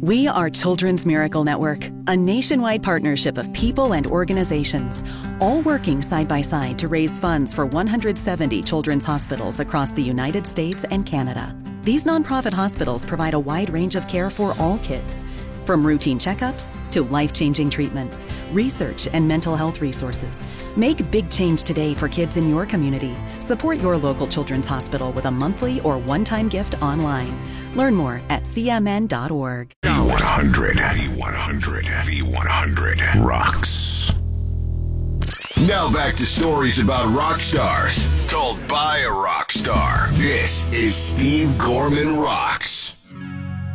We are Children's Miracle Network, a nationwide partnership of people and organizations, all working side by side to raise funds for 170 children's hospitals across the United States and Canada. These nonprofit hospitals provide a wide range of care for all kids, from routine checkups to life-changing treatments, research, and mental health resources. Make big change today for kids in your community. Support your local children's hospital with a monthly or one-time gift online. Learn more at cmn.org. V100. V100 rocks. Now back to stories about rock stars told by a rock star. This is Steve Gorman Rocks.